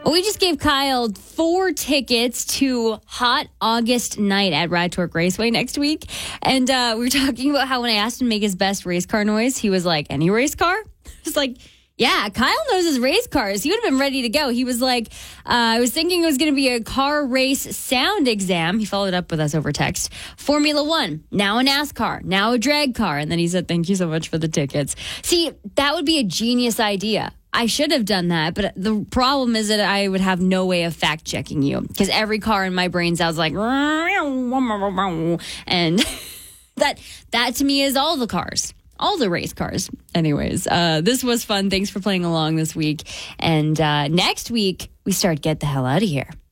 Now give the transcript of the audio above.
We just gave Kyle 4 tickets to Hot August Night at Rad Torque Raceway next week. And we were talking about how when I asked him to make his best race car noise, he was like, any race car? I was like, yeah, Kyle knows his race cars. He would have been ready to go. He was like, I was thinking it was going to be a car race sound exam. He followed up with us over text. Formula One, now a NASCAR, now a drag car. And then he said, thank you so much for the tickets. See, that would be a genius idea. I should have done that, but the problem is that I would have no way of fact checking you because every car in my brain sounds like, and that to me is all the cars, all the race cars. Anyways, this was fun. Thanks for playing along this week. And next week, we start Get the Hell Out of Here.